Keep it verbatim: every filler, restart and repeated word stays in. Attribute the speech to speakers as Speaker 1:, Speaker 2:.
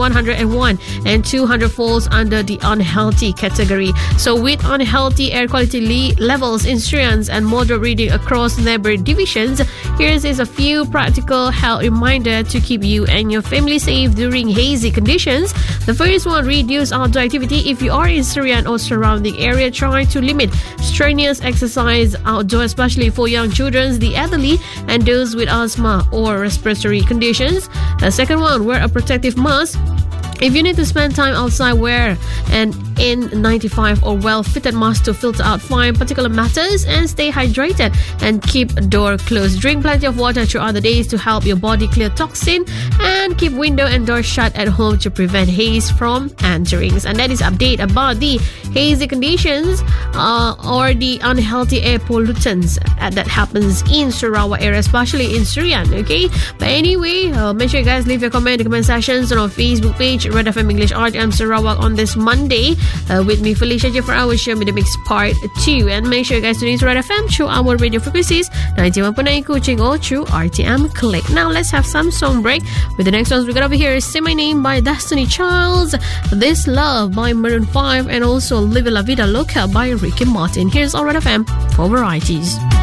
Speaker 1: one hundred one, and two hundred falls under the unhealthy category. So with unhealthy air quality le- levels in Srians and moderate reading across neighboring divisions, here's is a few practical health reminder to keep you and your family safe during hazy conditions. The first one, reduce outdoor activity. If you are in Srian or surrounding area, try to limit strenuous exercise outdoors, especially for young children, the elderly, and those with asthma or respiratory conditions. The second one, wear a protective mask. If you need to spend time outside, wear an N ninety-five or well-fitted mask to filter out fine particulate matters and stay hydrated and keep door closed. Drink plenty of water throughout the days to help your body clear toxin, and keep window and door shut at home to prevent haze from entering. And that is update about the hazy conditions uh, or the unhealthy air pollutants uh, that happens in Sarawak area, especially in Srian. Okay, but anyway, uh, make sure you guys leave your comment in the comment sections on our Facebook page, Red F M English R T M Sarawak, on this Monday. Uh, with me, Felicia J, for our show with the Mix Part two. And make sure you guys tune in to Red F M through our radio frequencies ninety-one point nine Kuching or through R T M Click. Now let's have some song break with the next ones we got over here. Say My Name by Destiny Childs, This Love by Maroon five, and also Live La Vida Loca by Ricky Martin. Here's our Red F M for varieties.